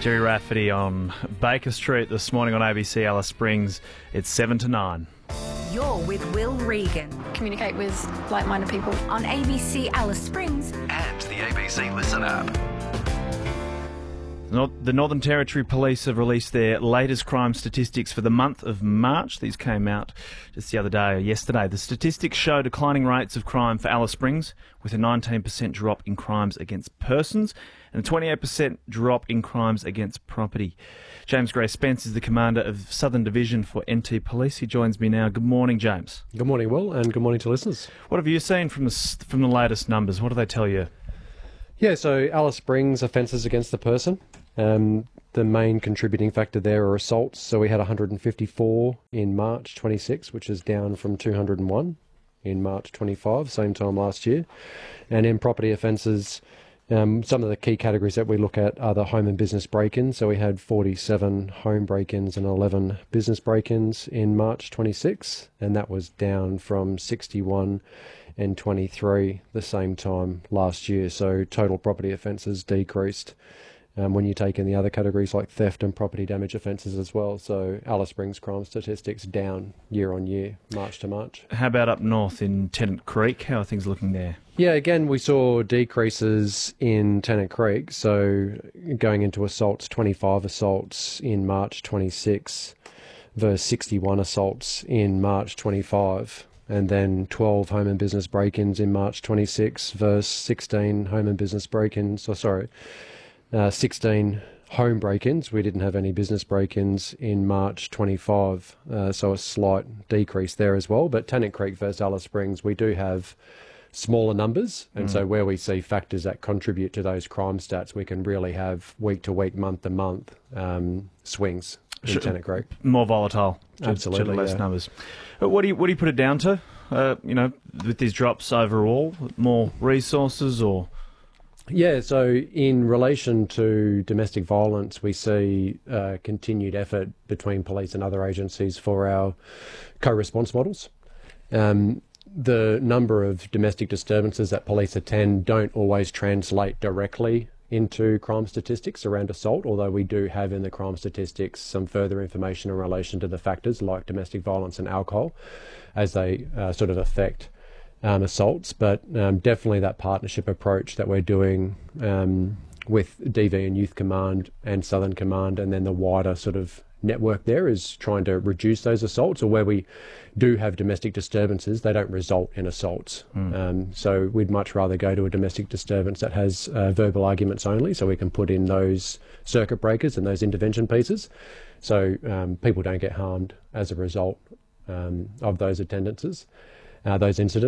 Jerry Rafferty on Baker Street this morning on ABC Alice Springs. It's 7 to 9. You're with Will Regan Communicate with like-minded people. on ABC Alice Springs. And the ABC Listen app. The Northern Territory Police have released their latest crime statistics for the month of March. These came out just the other day or yesterday. The statistics show declining rates of crime for Alice Springs, with a 19% drop in crimes against persons and a 28% drop in crimes against property. James Gray-Spence is the commander of Southern Division for NT Police. He joins me now. Good morning, James. Good morning, Will, and good morning to listeners. What have you seen from the latest numbers? What do they tell you? Yeah, so Alice Springs offences against the person. The main contributing factor there are assaults. So we had 154 in March 26, which is down from 201 in March 25, same time last year. And in property offences, some of the key categories that we look at are the home and business break-ins. So we had 47 home break-ins and 11 business break-ins in March 26, and that was down from 61 and 23 the same time last year. So total property offences decreased when you take in the other categories like theft and property damage offences as well. So Alice Springs crime statistics down year on year, March to March. How about up north in Tennant Creek? How are things looking there? Yeah, again, we saw decreases in Tennant Creek. So going into assaults, 25 assaults in March 26 versus 61 assaults in March 25. And then 12 home and business break-ins in March 26 versus 16 home and business break-ins. 16 home break-ins. We didn't have any business break-ins in March 25, so a slight decrease there as well. But Tennant Creek versus Alice Springs, we do have smaller numbers, and so where we see factors that contribute to those crime stats, we can really have week-to-week, month-to-month swings in Tennant Creek. More volatile. Absolutely, to less yeah. numbers. What do you put it down to? With these drops overall, more resources or? Yeah, so in relation to domestic violence, we see continued effort between police and other agencies for our co-response models. The number of domestic disturbances that police attend don't always translate directly into crime statistics around assault, although we do have in the crime statistics some further information in relation to the factors like domestic violence and alcohol as they sort of affect assaults, but definitely that partnership approach that we're doing with DV and Youth Command and Southern Command, and then the wider sort of network there is trying to reduce those assaults, or where we do have domestic disturbances, they don't result in assaults. So we'd much rather go to a domestic disturbance that has verbal arguments only, so we can put in those circuit breakers and those intervention pieces, so people don't get harmed as a result of those attendances, those incidents.